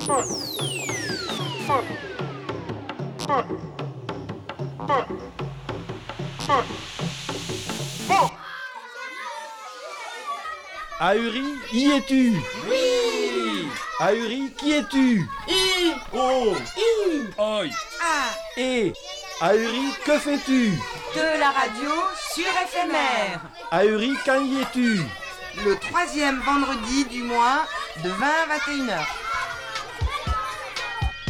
Ahuri, y es-tu? Oui. Ahuri, qui es-tu? I. Oh. I. Oi. A. Et Ahuri, que fais-tu? De la radio sur FMR. Ahuri, quand y es-tu? Le troisième vendredi du mois de 20 à 21h.